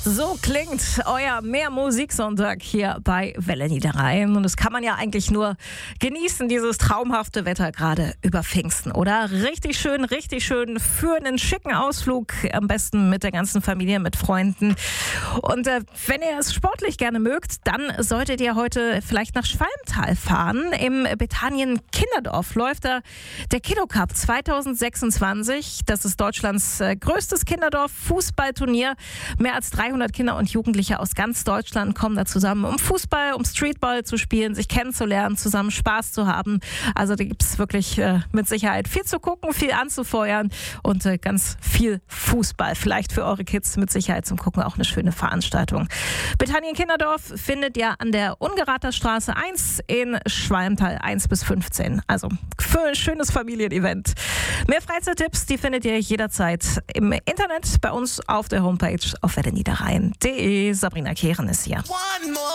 So klingt euer Mehr-Musik-Sonntag hier bei Welle Niederrhein. Und das kann man ja eigentlich nur genießen, dieses traumhafte Wetter gerade über Pfingsten, oder? Richtig schön für einen schicken Ausflug, am besten mit der ganzen Familie, mit Freunden. Und wenn ihr es sportlich gerne mögt, dann solltet ihr heute vielleicht nach Schwalmtal fahren. Im Bethanien Kinderdorf läuft da der Kiddo Cup 2026. Das ist Deutschlands größtes Kinderdorf-Fußballturnier. Mehr als 300 Kinder und Jugendliche aus ganz Deutschland kommen da zusammen, um Fußball, um Streetball zu spielen, sich kennenzulernen, zusammen Spaß zu haben. Also da gibt es wirklich mit Sicherheit viel zu gucken, viel anzufeuern und ganz viel Fußball. Vielleicht für eure Kids mit Sicherheit zum Gucken auch eine schöne Veranstaltung. Bethanien Kinderdorf findet ihr an der Ungerater Straße 1 in Schwalmtal 1 bis 15. Also für ein schönes Familienevent. Mehr Freizeittipps, die findet ihr jederzeit im Internet bei uns auf der Homepage auf welleniederrhein.de. Sabrina Kehren ist hier.